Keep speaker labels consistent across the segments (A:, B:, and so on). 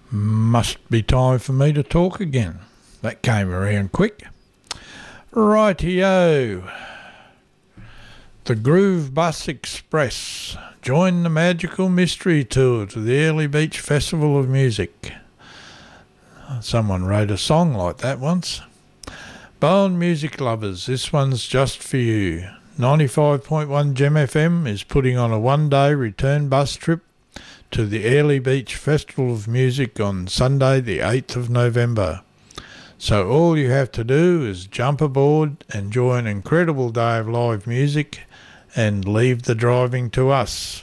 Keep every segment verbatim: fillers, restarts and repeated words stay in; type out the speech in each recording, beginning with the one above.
A: Must be time for me to talk again. That came around quick. Rightio. The Groove Bus Express. Join the magical mystery tour to the Airlie Beach Festival of Music. Someone wrote a song like that once. Bowen music lovers, this one's just for you. ninety-five point one Gem F M is putting on a one-day return bus trip to the Airlie Beach Festival of Music on Sunday the eighth of November. So all you have to do is jump aboard, enjoy an incredible day of live music and leave the driving to us.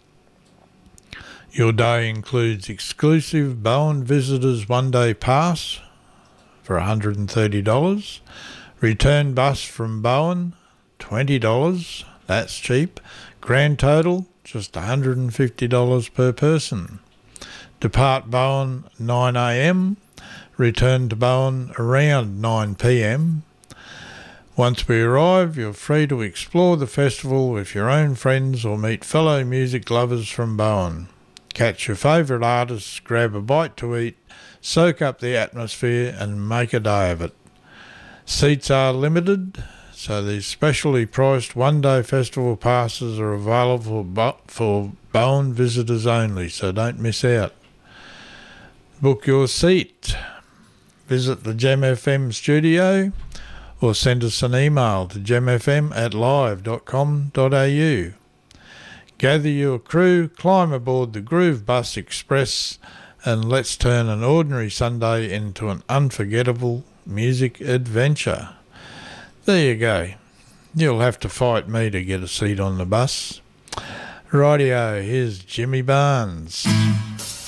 A: Your day includes exclusive Bowen Visitors one-day pass for one hundred thirty dollars, return bus from Bowen, twenty dollars, that's cheap, grand total just one hundred fifty dollars per person. Depart Bowen nine a m, return to Bowen around nine p m. Once we arrive, you're free to explore the festival with your own friends or meet fellow music lovers from Bowen. Catch your favourite artists, grab a bite to eat, soak up the atmosphere and make a day of it. Seats are limited, so these specially priced one-day festival passes are available for Bowen visitors only, so don't miss out. Book your seat. Visit the Gem F M studio or send us an email to gemfm at live dot com dot a u. Gather your crew, climb aboard the Groove Bus Express and let's turn an ordinary Sunday into an unforgettable music adventure. There you go. You'll have to fight me to get a seat on the bus. Rightio, here's Jimmy Barnes.